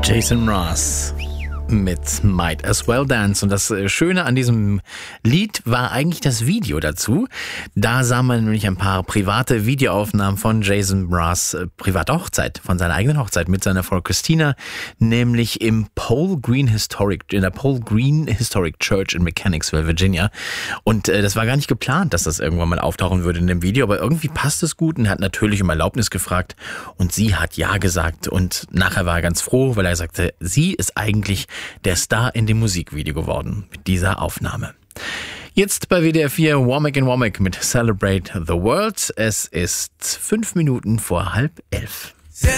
Jason Mraz mit Might As Well Dance. Und das Schöne an diesem Lied war eigentlich das Video dazu. Da sah man nämlich ein paar private Videoaufnahmen von Jason Mraz private Hochzeit, von seiner eigenen Hochzeit mit seiner Frau Christina, nämlich in der Paul Green Historic Church in Mechanicsville, Virginia. Und das war gar nicht geplant, dass das irgendwann mal auftauchen würde in dem Video, aber irgendwie passt es gut und er hat natürlich um Erlaubnis gefragt und sie hat ja gesagt und nachher war er ganz froh, weil er sagte, sie ist eigentlich der Star in dem Musikvideo geworden mit dieser Aufnahme. Jetzt bei WDR 4 Womack & Womack mit Celebrate the World. Es ist 5 Minuten vor 10:30.